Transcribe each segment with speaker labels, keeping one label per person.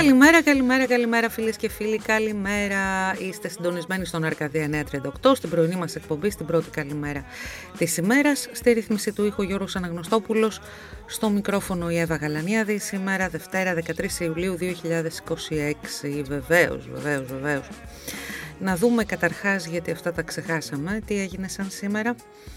Speaker 1: Καλημέρα φίλες και φίλοι, καλημέρα. Είστε συντονισμένοι στον Αρκαδία 938, στην πρωινή μας εκπομπή, στην πρώτη καλημέρα της ημέρας. Στη ρύθμιση του ήχου Γιώργος Αναγνωστόπουλος, στο μικρόφωνο η Εύα Γαλανιάδη. Σήμερα Δευτέρα 13 Ιουλίου 2026, βεβαίως. Να δούμε καταρχάς, γιατί αυτά τα ξεχάσαμε, τι έγινε σαν σήμερα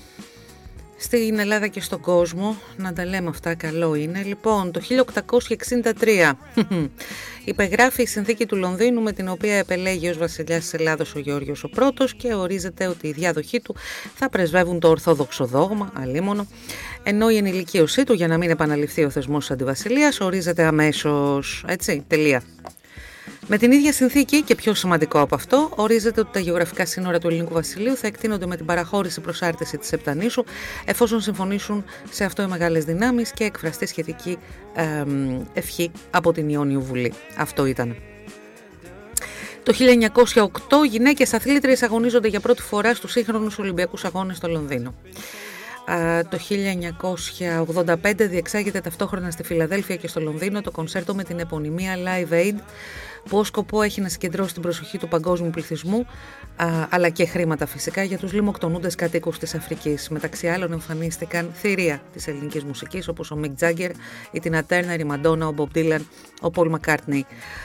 Speaker 1: στην Ελλάδα και στον κόσμο, να τα λέμε αυτά, καλό είναι. Λοιπόν, το 1863 υπεγράφει η συνθήκη του Λονδίνου, με την οποία επελέγει ως βασιλιάς της Ελλάδος ο Γεώργιος ο Πρώτος και ορίζεται ότι οι διάδοχοί του θα πρεσβεύουν το ορθόδοξο δόγμα, αλίμονο, ενώ η ενηλικίωσή του, για να μην επαναληφθεί ο θεσμός της αντιβασιλείας, ορίζεται αμέσως, έτσι, τελεία. Με την ίδια συνθήκη, και πιο σημαντικό από αυτό, ορίζεται ότι τα γεωγραφικά σύνορα του Ελληνικού Βασιλείου θα εκτείνονται με την παραχώρηση προσάρτηση της Επτανήσου, εφόσον συμφωνήσουν σε αυτό οι μεγάλες δυνάμεις και εκφραστεί σχετική ευχή από την Ιόνιο Βουλή. Αυτό ήταν. Το 1908 γυναίκες αθλήτριες αγωνίζονται για πρώτη φορά στους σύγχρονους Ολυμπιακούς Αγώνες στο Λονδίνο. Το 1985 διεξάγεται ταυτόχρονα στη Φιλαδέλφια και στο Λονδίνο το κονσέρτο με την επωνυμία Live Aid, που ως σκοπό έχει να συγκεντρώσει την προσοχή του παγκόσμιου πληθυσμού, αλλά και χρήματα φυσικά, για τους λιμοκτονούντες κατοίκους της Αφρικής. Μεταξύ άλλων εμφανίστηκαν θηρία της ελληνικής μουσικής, όπως ο Μικ Τζάγκερ, η Τίνα Τέρνερ, η Μαντόνα, ο Μπομπ Ντίλαν, ο Πολ Μακκάρτνεϊ.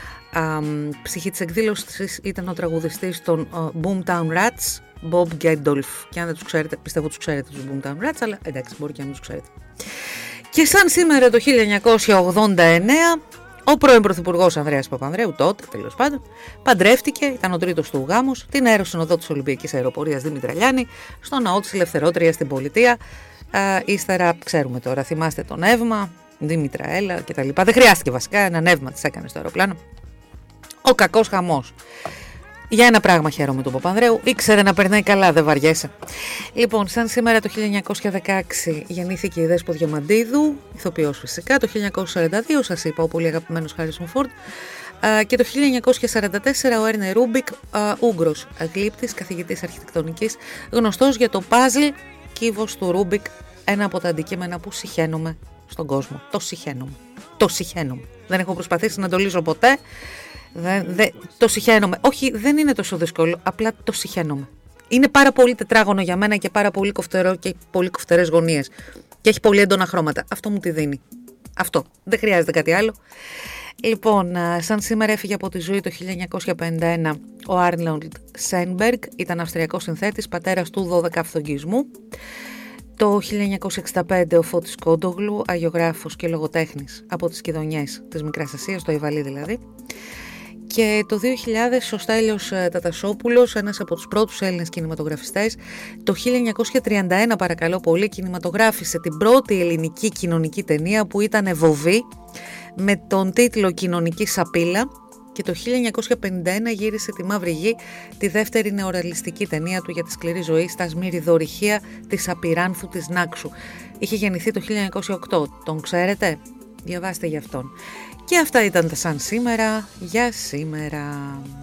Speaker 1: Ψυχή της εκδήλωσης ήταν ο τραγουδιστής των Boomtown Rats, Bob Geldof. Και αν δεν τους ξέρετε, πιστεύω τους ξέρετε τους Boomtown Rats, αλλά εντάξει, μπορεί και αν δεν τους ξέρετε. Και σαν σήμερα το 1989, ο πρώην Πρωθυπουργός Ανδρέας Παπανδρέου, τότε τέλος πάντων, παντρεύτηκε, ήταν ο τρίτος του γάμος, την αεροσυνοδό της Ολυμπιακής Αεροπορίας Δήμητρα Λιάννη, στο ναό της Ελευθερότριας στην Πολιτεία. Ύστερα, ξέρουμε τώρα, θυμάστε το νεύμα, Δήμητρα έλα κτλ. Δεν χρειάστηκε βασικά, ένα νεύμα της έκανε στο αεροπλάνο. Ο κακός χαμός. Για ένα πράγμα χαίρομαι τον Παπανδρέου, ήξερε να περνάει καλά, δεν βαριέσαι. Λοιπόν, σαν σήμερα το 1916 γεννήθηκε η Δέσπο Διαμαντίδου, ηθοποιός φυσικά. Το 1942, σας είπα, ο πολύ αγαπημένος Χάρισον Φόρντ. Και το 1944 ο Έρνε Ρούμπικ, Ούγγρος γλύπτης, καθηγητής αρχιτεκτονικής, γνωστός για το παζλ κύβος του Ρούμπικ, ένα από τα αντικείμενα που συχαίνομαι στον κόσμο. Το συχαίνομαι. Δεν έχω προσπαθήσει να το λύσω ποτέ. Το συχαίνομαι. Όχι, δεν είναι τόσο δύσκολο, απλά το συχαίνομαι. Είναι πάρα πολύ τετράγωνο για μένα και πάρα πολύ κοφτερό και πολύ κοφτερές γωνίες. Και έχει πολύ έντονα χρώματα. Αυτό μου τη δίνει. Αυτό. Δεν χρειάζεται κάτι άλλο. Λοιπόν, σαν σήμερα έφυγε από τη ζωή το 1951 ο Άρνολντ Σένμπεργκ. Ήταν αυστριακός συνθέτης, πατέρας του 12 αυθογγισμού. Το 1965 ο Φώτης Κόντογλου, αγιογράφος και λογοτέχνης από τις Κιδωνιές της Μικράς Ασίας, το Ιβαλί δηλαδή. Και το 2000 ο Στέλιος Τατασόπουλος, ένας από τους πρώτους Έλληνες κινηματογραφιστές, το 1931 παρακαλώ πολύ, κινηματογράφησε την πρώτη ελληνική κοινωνική ταινία, που ήταν Βοβή, με τον τίτλο Κοινωνική Σαπίλα, και το 1951 γύρισε τη Μαύρη Γη, τη δεύτερη νεορεαλιστική ταινία του για τη σκληρή ζωή στα Σμυριδορυχεία της Απειράνθου της Νάξου. Είχε γεννηθεί το 1908, τον ξέρετε? Διαβάστε για αυτόν. Και αυτά ήταν τα σαν σήμερα για σήμερα.